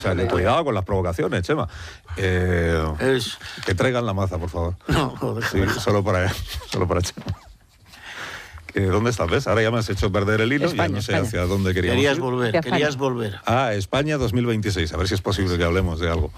O sea, cuidado con las provocaciones, Chema. Que traigan la maza, por favor. No, sí, solo para Chema. ¿Dónde estás? ¿Ves? Ahora ya me has hecho perder el hilo. España, ya no sé España. hacia dónde querías volver. Ah, España 2026. A ver si es posible que hablemos de algo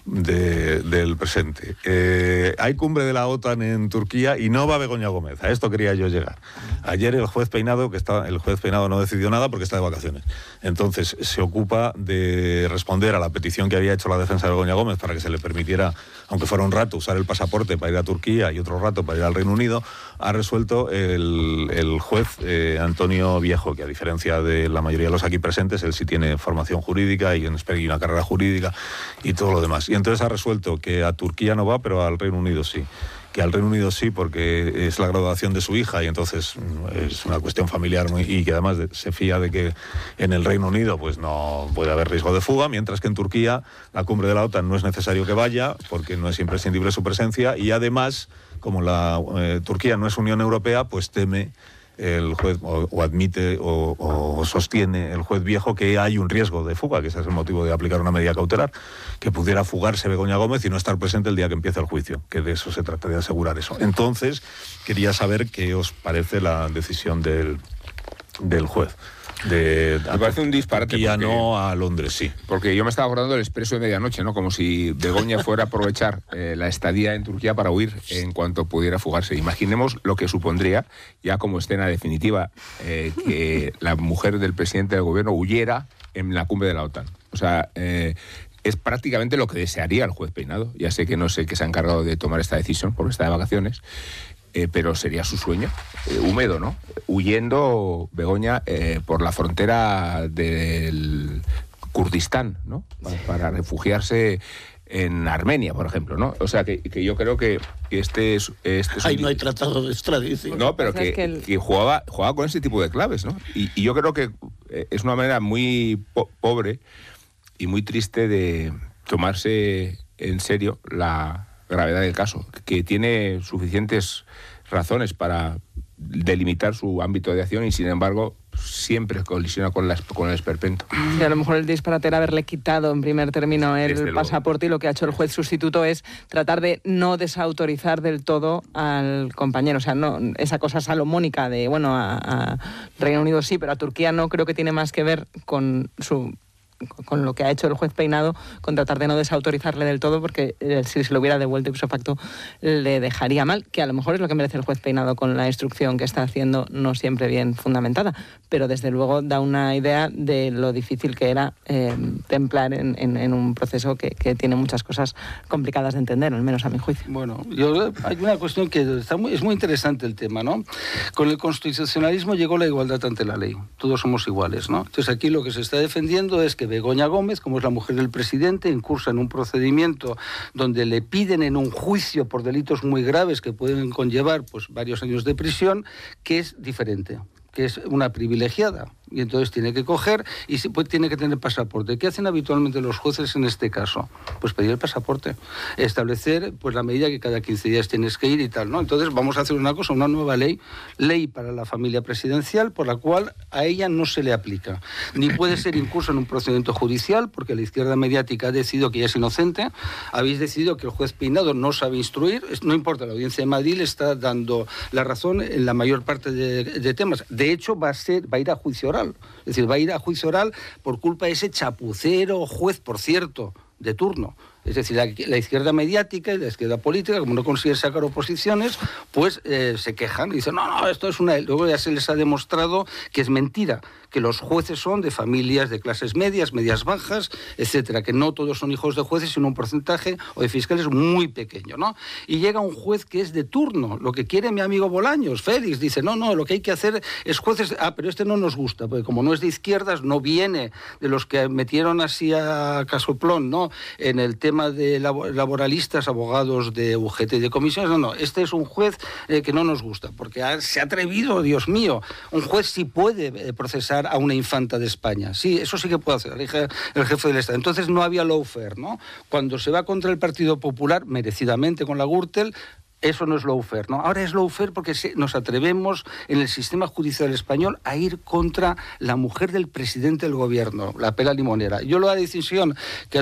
del presente. Hay cumbre de la OTAN en Turquía y no va Begoña Gómez. A esto quería yo llegar. Ayer el juez Peinado no decidió nada porque está de vacaciones. Entonces se ocupa de responder a la petición que había hecho la defensa de Begoña Gómez para que se le permitiera, aunque fuera un rato, usar el pasaporte para ir a Turquía y otro rato para ir al Reino Unido. Ha resuelto el juez Antonio Viejo, que a diferencia de la mayoría de los aquí presentes, él sí tiene formación jurídica y una carrera jurídica y todo lo demás. Y entonces ha resuelto que a Turquía no va, pero al Reino Unido sí. Que al Reino Unido sí, porque es la graduación de su hija y entonces es una cuestión familiar y que además se fía de que en el Reino Unido pues no puede haber riesgo de fuga, mientras que en Turquía la cumbre de la OTAN no es necesario que vaya porque no es imprescindible su presencia y además, como Turquía no es Unión Europea, pues teme el juez o admite o sostiene el juez Viejo que hay un riesgo de fuga, que ese es el motivo de aplicar una medida cautelar, que pudiera fugarse Begoña Gómez y no estar presente el día que empiece el juicio, que de eso se trata, de asegurar eso. Entonces, quería saber qué os parece la decisión del juez. Me parece un disparate. Ya no a Londres, sí. Porque yo me estaba acordando del Expreso de Medianoche, ¿no? Como si Begoña fuera a aprovechar la estadía en Turquía para huir en cuanto pudiera fugarse. Imaginemos lo que supondría, ya como escena definitiva, que la mujer del presidente del gobierno huyera en la cumbre de la OTAN. O sea, es prácticamente lo que desearía el juez Peinado. Ya sé que no sé qué se ha encargado de tomar esta decisión porque está de vacaciones. Pero sería su sueño, húmedo, ¿no? Huyendo Begoña por la frontera del Kurdistán, ¿no? Para refugiarse en Armenia, por ejemplo, ¿no? O sea, que yo creo que este es Ahí no hay tratado de extradición. No, pero que jugaba con ese tipo de claves, ¿no? Y yo creo que es una manera muy pobre y muy triste de tomarse en serio la gravedad del caso, que tiene suficientes razones para delimitar su ámbito de acción y sin embargo siempre colisiona con el esperpento. Sí, a lo mejor el disparate era haberle quitado en primer término el pasaporte y lo que ha hecho el juez sustituto es tratar de no desautorizar del todo al compañero. O sea, no esa cosa salomónica de, bueno, a Reino Unido sí, pero a Turquía no, creo que tiene más que ver con lo que ha hecho el juez Peinado, con tratar de no desautorizarle del todo, porque si se lo hubiera devuelto ipso facto le dejaría mal, que a lo mejor es lo que merece el juez Peinado con la instrucción que está haciendo, no siempre bien fundamentada, pero desde luego da una idea de lo difícil que era templar en un proceso que tiene muchas cosas complicadas de entender, al menos a mi juicio. Bueno, hay una cuestión que es muy interesante el tema, ¿no? Con el constitucionalismo llegó la igualdad ante la ley, todos somos iguales, ¿no? Entonces aquí lo que se está defendiendo es que Begoña Gómez, como es la mujer del presidente, incursa en un procedimiento donde le piden en un juicio por delitos muy graves que pueden conllevar pues varios años de prisión, que es diferente, que es una privilegiada. Y entonces tiene que coger y tiene que tener pasaporte. ¿Qué hacen habitualmente los jueces en este caso? Pues pedir el pasaporte, establecer pues la medida que cada 15 días tienes que ir y tal, ¿no? Entonces vamos a hacer una cosa, una nueva ley para la familia presidencial, por la cual a ella no se le aplica. Ni puede ser incurso en un procedimiento judicial, porque la izquierda mediática ha decidido que ella es inocente, habéis decidido que el juez Peinado no sabe instruir, no importa, la Audiencia de Madrid le está dando la razón en la mayor parte de temas. De hecho, va a ir a juicio oral. Es decir, va a ir a juicio oral por culpa de ese chapucero juez, por cierto, de turno. Es decir, la izquierda mediática y la izquierda política, como no consiguen sacar oposiciones, pues se quejan y dicen, no, esto es una... Luego ya se les ha demostrado que es mentira, que los jueces son de familias de clases medias, medias bajas, etcétera, que no todos son hijos de jueces, sino un porcentaje o de fiscales muy pequeño, ¿no? Y llega un juez que es de turno, lo que quiere mi amigo Bolaños, Félix, dice, no, lo que hay que hacer es jueces, pero este no nos gusta, porque como no es de izquierdas, no viene de los que metieron así a casoplón, ¿no?, en el tema de laboralistas, abogados de UGT y de comisiones, no, este es un juez que no nos gusta, porque se ha atrevido, Dios mío, un juez sí puede procesar a una infanta de España, sí, eso sí que puede hacer el jefe del Estado. Entonces no había lawfare, ¿no? Cuando se va contra el Partido Popular, merecidamente con la Gürtel, eso no es lawfare, ¿no? Ahora es lawfare porque nos atrevemos en el sistema judicial español a ir contra la mujer del presidente del gobierno, la pera limonera. Yo la decisión que